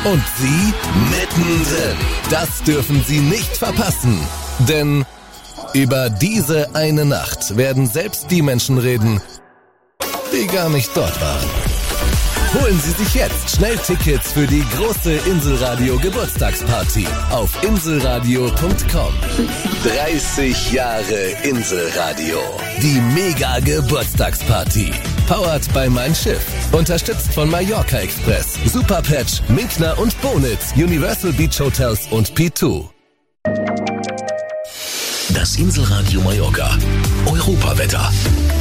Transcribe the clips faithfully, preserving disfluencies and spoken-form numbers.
Und Sie mittendrin. Das dürfen Sie nicht verpassen. Denn über diese eine Nacht werden selbst die Menschen reden, die gar nicht dort waren. Holen Sie sich jetzt schnell Tickets für die große Inselradio Geburtstagsparty auf inselradio punkt com. dreißig Jahre Inselradio. Die Mega Geburtstagsparty. Powered by Mein Schiff. Unterstützt von Mallorca Express, Superpatch, Minkner und Bonitz, Universal Beach Hotels und P zwei. Das Inselradio Mallorca. Europawetter.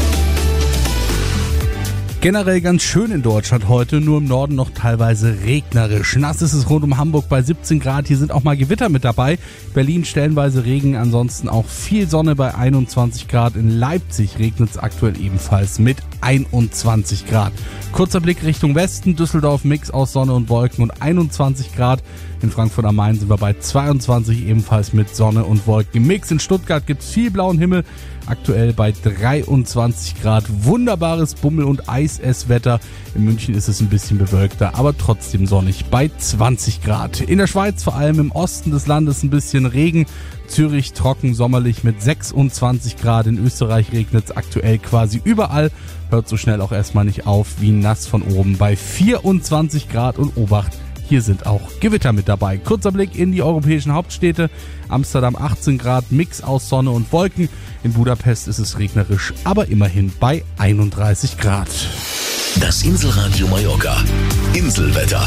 Generell ganz schön in Deutschland heute, nur im Norden noch teilweise regnerisch. Nass ist es rund um Hamburg bei siebzehn Grad, hier sind auch mal Gewitter mit dabei. Berlin stellenweise Regen, ansonsten auch viel Sonne bei einundzwanzig Grad. In Leipzig regnet es aktuell ebenfalls mit einundzwanzig Grad. Kurzer Blick Richtung Westen, Düsseldorf Mix aus Sonne und Wolken und einundzwanzig Grad. In Frankfurt am Main sind wir bei zweiundzwanzig, ebenfalls mit Sonne und Wolken im Mix. In Stuttgart gibt es viel blauen Himmel, aktuell bei dreiundzwanzig Grad. Wunderbares Bummel- und Eisesswetter. In München ist es ein bisschen bewölkter, aber trotzdem sonnig bei zwanzig Grad. In der Schweiz, vor allem im Osten des Landes, ein bisschen Regen. Zürich trocken sommerlich mit sechsundzwanzig Grad. In Österreich regnet es aktuell quasi überall. Hört so schnell auch erstmal nicht auf, wie nass von oben bei vierundzwanzig Grad. Und Obacht, hier sind auch Gewitter mit dabei. Kurzer Blick in die europäischen Hauptstädte. Amsterdam achtzehn Grad, Mix aus Sonne und Wolken. In Budapest ist es regnerisch, aber immerhin bei einunddreißig Grad. Das Inselradio Mallorca. Inselwetter.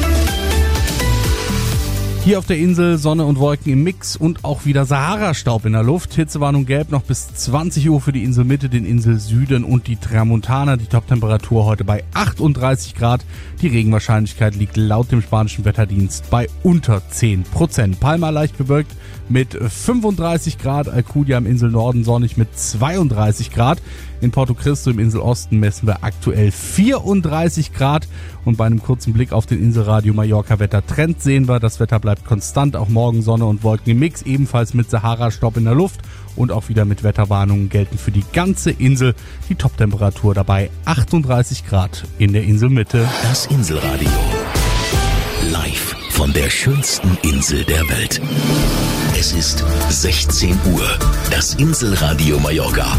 Hier auf der Insel Sonne und Wolken im Mix und auch wieder Sahara-Staub in der Luft. Hitzewarnung gelb noch bis zwanzig Uhr für die Inselmitte, den Inselsüden und die Tramontana. Die Toptemperatur heute bei achtunddreißig Grad. Die Regenwahrscheinlichkeit liegt laut dem spanischen Wetterdienst bei unter zehn Prozent. Palma leicht bewölkt mit fünfunddreißig Grad. Alcudia im Inselnorden sonnig mit zweiunddreißig Grad. In Porto Cristo im Inselosten messen wir aktuell vierunddreißig Grad. Und bei einem kurzen Blick auf den Inselradio Mallorca Wettertrend sehen wir, das Wetter bleibt konstant. Auch morgen Sonne und Wolken im Mix, ebenfalls mit Sahara-Staub in der Luft. Und auch wieder mit Wetterwarnungen gelten für die ganze Insel. Die Toptemperatur dabei achtunddreißig Grad in der Inselmitte. Das Inselradio. Live von der schönsten Insel der Welt. Es ist sechzehn Uhr. Das Inselradio Mallorca.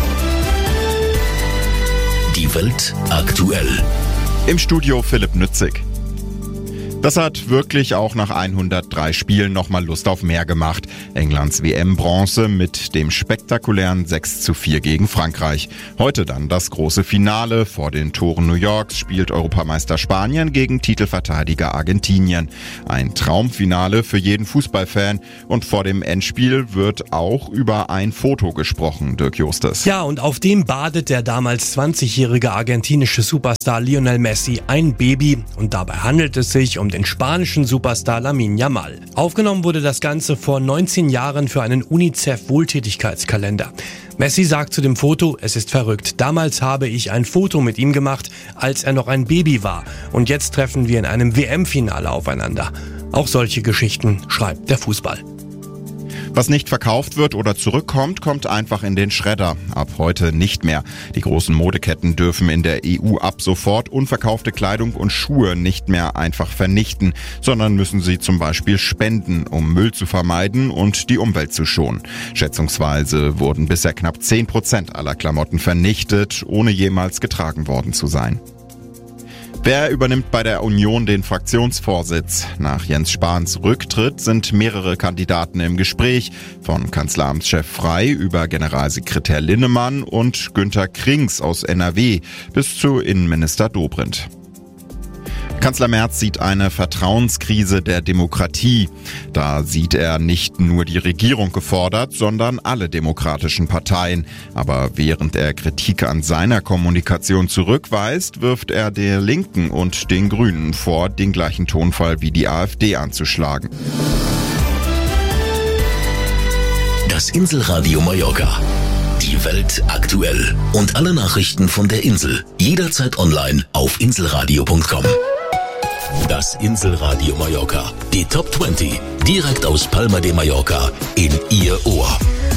Die Welt aktuell. Im Studio Philipp Nützig. Das hat wirklich auch nach hundertdrei Spielen nochmal Lust auf mehr gemacht. Englands W M-Bronze mit dem spektakulären sechs zu vier gegen Frankreich. Heute dann das große Finale. Vor den Toren New Yorks spielt Europameister Spanien gegen Titelverteidiger Argentinien. Ein Traumfinale für jeden Fußballfan. Und vor dem Endspiel wird auch über ein Foto gesprochen, Dirk Justus. Ja, und auf dem badet der damals zwanzigjährige argentinische Superstar Lionel Messi ein Baby. Und dabei handelt es sich um den spanischen Superstar Lamine Yamal. Aufgenommen wurde das Ganze vor neunzehn Jahren für einen UNICEF-Wohltätigkeitskalender. Messi sagt zu dem Foto, es ist verrückt. Damals habe ich ein Foto mit ihm gemacht, als er noch ein Baby war. Und jetzt treffen wir in einem W M-Finale aufeinander. Auch solche Geschichten schreibt der Fußball. Was nicht verkauft wird oder zurückkommt, kommt einfach in den Schredder. Ab heute nicht mehr. Die großen Modeketten dürfen in der E U ab sofort unverkaufte Kleidung und Schuhe nicht mehr einfach vernichten, sondern müssen sie zum Beispiel spenden, um Müll zu vermeiden und die Umwelt zu schonen. Schätzungsweise wurden bisher knapp zehn Prozent aller Klamotten vernichtet, ohne jemals getragen worden zu sein. Wer übernimmt bei der Union den Fraktionsvorsitz? Nach Jens Spahns Rücktritt sind mehrere Kandidaten im Gespräch, von Kanzleramtschef Frey über Generalsekretär Linnemann und Günther Krings aus N R W bis zu Innenminister Dobrindt. Kanzler Merz sieht eine Vertrauenskrise der Demokratie. Da sieht er nicht nur die Regierung gefordert, sondern alle demokratischen Parteien. Aber während er Kritik an seiner Kommunikation zurückweist, wirft er der Linken und den Grünen vor, den gleichen Tonfall wie die AfD anzuschlagen. Das Inselradio Mallorca. Die Welt aktuell. Und alle Nachrichten von der Insel. Jederzeit online auf inselradio punkt com. Das Inselradio Mallorca. Die Top zwanzig. Direkt aus Palma de Mallorca in Ihr Ohr.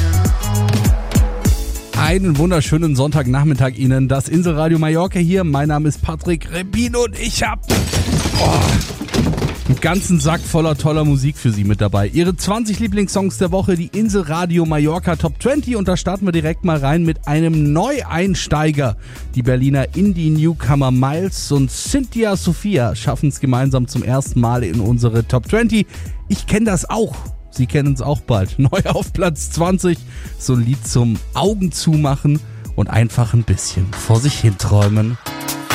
Einen wunderschönen Sonntagnachmittag Ihnen. Das Inselradio Mallorca hier. Mein Name ist Patrick Rebin und ich hab... Oh. Einen ganzen Sack voller toller Musik für Sie mit dabei. Ihre zwanzig Lieblingssongs der Woche, die Inselradio Mallorca Top zwanzig. Und da starten wir direkt mal rein mit einem Neueinsteiger. Die Berliner Indie-Newcomer Miles und Cynthia Sophia schaffen es gemeinsam zum ersten Mal in unsere Top zwanzig. Ich kenne das auch. Sie kennen es auch bald. Neu auf Platz zwanzig. So ein Lied zum Augen zumachen und einfach ein bisschen vor sich hin träumen.